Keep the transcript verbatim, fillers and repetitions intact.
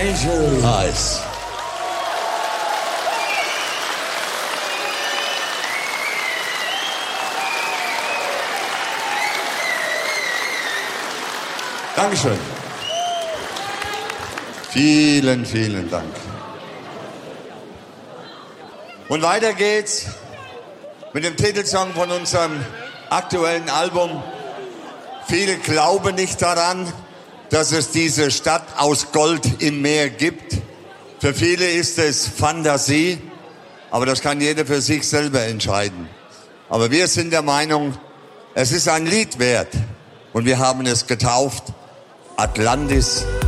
Dankeschön. Nice. Dankeschön. Vielen, vielen Dank. Und weiter geht's mit dem Titelsong von unserem aktuellen Album. Viele glauben nicht daran, dass es diese Stadt aus Gold im Meer gibt. Für viele ist es Fantasie, aber das kann jeder für sich selber entscheiden. Aber wir sind der Meinung, es ist ein Lied wert und wir haben es getauft, Atlantis